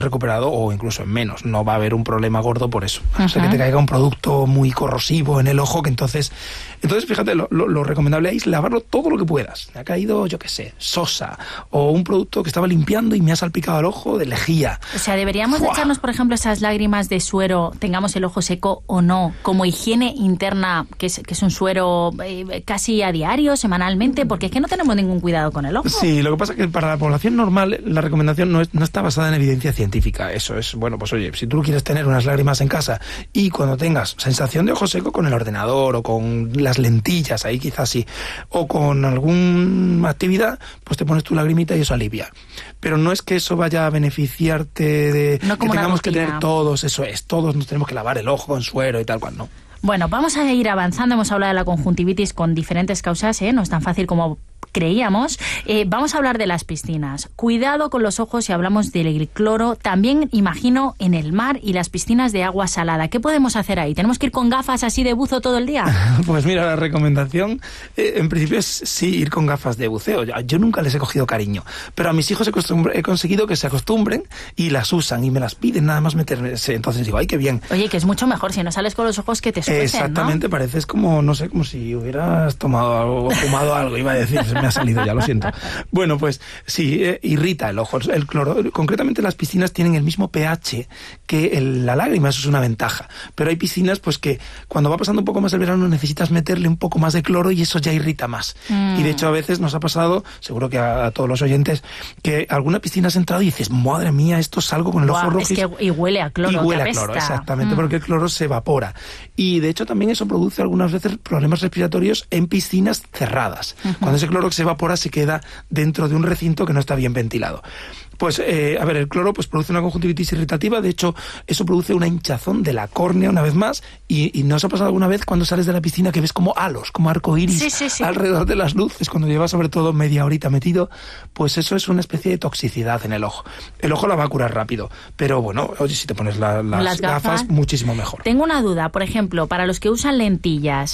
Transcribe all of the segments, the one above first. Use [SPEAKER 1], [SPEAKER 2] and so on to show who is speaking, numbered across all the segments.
[SPEAKER 1] recuperado o incluso en menos. No va a haber un problema gordo por eso. A no ser que te caiga un producto muy corrosivo en el ojo, que entonces fíjate, lo recomendable es lavarlo todo lo que puedas. Me ha caído, yo qué sé, sosa o un producto que estaba limpiando y me ha salpicado el ojo de lejía.
[SPEAKER 2] O sea, ¿deberíamos de echarnos, por ejemplo, esas lágrimas de suero, tengamos el ojo seco o no, como higiene interna, que es un suero casi a diario, semanalmente? Porque es que no tenemos ningún cuidado con el ojo.
[SPEAKER 1] Sí, lo que pasa es que para la población normal la recomendación no está basada en evidencia científica. Eso es, bueno, pues oye, si tú quieres tener unas lágrimas en casa y cuando tengas sensación de ojo seco con el ordenador o con las lentillas, ahí quizás sí, o con alguna actividad, pues te pones tu lagrimita y eso alivia. Pero no es que eso vaya a beneficiarte de
[SPEAKER 2] no como
[SPEAKER 1] que tengamos que
[SPEAKER 2] rutina.
[SPEAKER 1] tener todos nos tenemos que lavar el ojo con suero y tal cual, no.
[SPEAKER 2] Bueno, vamos a ir avanzando. Hemos hablado de la conjuntivitis con diferentes causas, no es tan fácil como creíamos. Vamos a hablar de las piscinas. Cuidado con los ojos si hablamos del cloro. También imagino en el mar y las piscinas de agua salada. ¿Qué podemos hacer ahí? ¿Tenemos que ir con gafas así de buzo todo el día?
[SPEAKER 1] Pues mira, la recomendación en principio es sí ir con gafas de buceo. Yo nunca les he cogido cariño, pero a mis hijos he conseguido que se acostumbren y las usan y me las piden nada más meterse. Entonces digo, ¡ay, qué bien!
[SPEAKER 2] Oye, que es mucho mejor si no sales con los ojos que te suceden,
[SPEAKER 1] exactamente, ¿no? Pareces como, no sé, como si hubieras tomado algo o fumado algo, iba a decir, se me ha salido ya, lo siento. Bueno, pues sí, irrita el ojo, el cloro. Concretamente las piscinas tienen el mismo pH que la lágrima, eso es una ventaja. Pero hay piscinas pues que cuando va pasando un poco más el verano necesitas meterle un poco más de cloro y eso ya irrita más. Y de hecho a veces nos ha pasado, seguro que a todos los oyentes, que alguna piscina has entrado y dices, madre mía, esto salgo con el ojo rojo.
[SPEAKER 2] Es que y huele a cloro.
[SPEAKER 1] Y huele a cloro, exactamente, porque el cloro se evapora. Y de hecho también eso produce algunas veces problemas respiratorios en piscinas cerradas. Cuando ese cloro que se evapora se queda dentro de un recinto que no está bien ventilado. Pues, a ver, el cloro pues produce una conjuntivitis irritativa, de hecho, eso produce una hinchazón de la córnea una vez más, y ¿no os ha pasado alguna vez cuando sales de la piscina que ves como halos, como arcoíris
[SPEAKER 2] sí.
[SPEAKER 1] alrededor de las luces, cuando llevas sobre todo media horita metido? Pues eso es una especie de toxicidad en el ojo. El ojo la va a curar rápido, pero bueno, oye, si te pones las gafas, muchísimo mejor.
[SPEAKER 2] Tengo una duda, por ejemplo, para los que usan lentillas,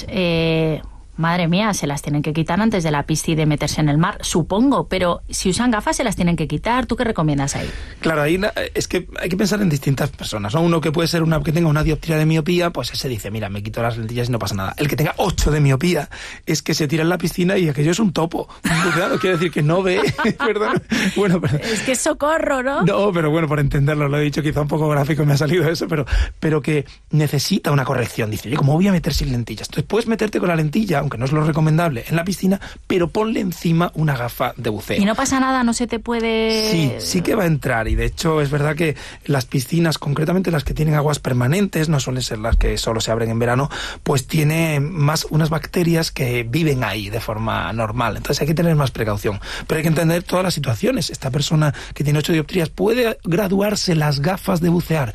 [SPEAKER 2] madre mía, se las tienen que quitar antes de la piscina y de meterse en el mar, supongo, pero si usan gafas se las tienen que quitar. ¿Tú qué recomiendas ahí?
[SPEAKER 1] Claro, ahí es que hay que pensar en distintas personas, ¿no? Uno que puede ser que tenga una dioptría de miopía, pues ese dice, mira, me quito las lentillas y no pasa nada. El que tenga 8 de miopía es que se tira en la piscina y aquello es un topo. Claro, quiere decir que no ve, ¿verdad? Bueno, pero,
[SPEAKER 2] es que es socorro, ¿no?
[SPEAKER 1] No, pero bueno, por entenderlo, lo he dicho quizá un poco gráfico, me ha salido eso, pero que necesita una corrección. Dice, oye, ¿cómo voy a meter sin lentillas? Entonces puedes meterte con la lentilla, aunque no es lo recomendable, en la piscina, pero ponle encima una gafa de buceo.
[SPEAKER 2] ¿Y no pasa nada? ¿No se te puede...?
[SPEAKER 1] Sí que va a entrar, y de hecho es verdad que las piscinas, concretamente las que tienen aguas permanentes, no suelen ser las que solo se abren en verano, pues tiene más unas bacterias que viven ahí de forma normal, entonces hay que tener más precaución, pero hay que entender todas las situaciones. Esta persona que tiene 8 dioptrías, ¿puede graduarse las gafas de bucear?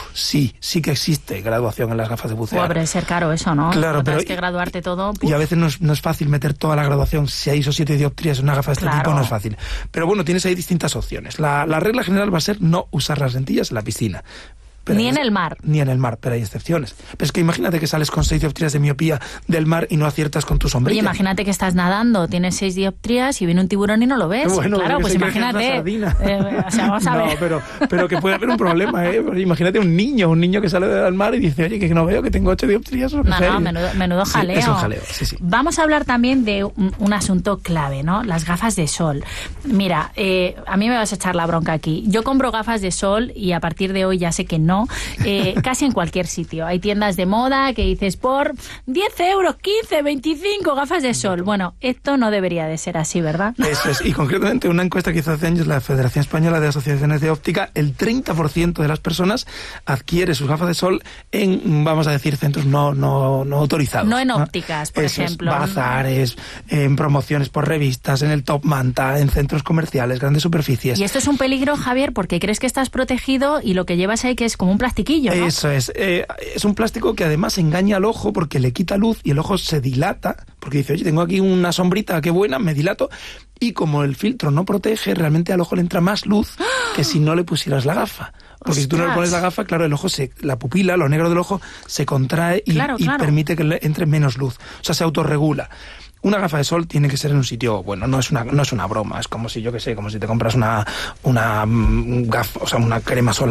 [SPEAKER 1] Sí que existe graduación en las gafas de bucear.
[SPEAKER 2] Debe ser caro eso, ¿no?
[SPEAKER 1] Claro, pero
[SPEAKER 2] tienes que graduarte todo.
[SPEAKER 1] Y a veces no es fácil meter toda la graduación. Si hay esos 7 dioptrías en una gafa de este tipo, no es fácil. Pero bueno, tienes ahí distintas opciones. La regla general va a ser no usar las lentillas en la piscina.
[SPEAKER 2] Ni en el mar.
[SPEAKER 1] Ni en el mar, pero hay excepciones. Pero es que imagínate que sales con 6 dioptrías de miopía del mar y no aciertas con tu sombrilla.
[SPEAKER 2] Oye, imagínate que estás nadando, tienes 6 dioptrías y viene un tiburón y no lo ves.
[SPEAKER 1] Bueno,
[SPEAKER 2] claro, pues imagínate. O sea, vamos a ver.
[SPEAKER 1] Pero que puede haber un problema, ¿eh? Imagínate un niño que sale del mar y dice, oye, que no veo, que tengo 8 dioptrías. No,
[SPEAKER 2] menudo jaleo.
[SPEAKER 1] Sí, es un jaleo, sí.
[SPEAKER 2] Vamos a hablar también de un asunto clave, ¿no? Las gafas de sol. Mira, a mí me vas a echar la bronca aquí. Yo compro gafas de sol y a partir de hoy ya sé que no. Casi en cualquier sitio. Hay tiendas de moda que dices por 10 euros, 15, 25 gafas de sol. Bueno, esto no debería de ser así, ¿verdad?
[SPEAKER 1] Eso es. Y concretamente una encuesta que hizo hace años la Federación Española de Asociaciones de Óptica, el 30% de las personas adquiere sus gafas de sol en, vamos a decir, centros no autorizados.
[SPEAKER 2] No en ópticas, por ejemplo.
[SPEAKER 1] Bazares, en promociones por revistas, en el Top Manta, en centros comerciales, grandes superficies.
[SPEAKER 2] Y esto es un peligro, Javier, porque crees que estás protegido y lo que llevas ahí que es como un plastiquillo, ¿no?
[SPEAKER 1] Eso es. Es un plástico que además engaña al ojo porque le quita luz y el ojo se dilata, porque dice, oye, tengo aquí una sombrita, qué buena, me dilato. Y como el filtro no protege, realmente al ojo le entra más luz que si no le pusieras la gafa. Porque si tú no le pones la gafa, claro, el ojo la pupila, lo negro del ojo, se contrae y permite que le entre menos luz. O sea, se autorregula. una gafa de sol tiene que ser en un sitio, bueno, no es una broma, es como si, yo qué sé, como si te compras una gafa, o sea, una crema solar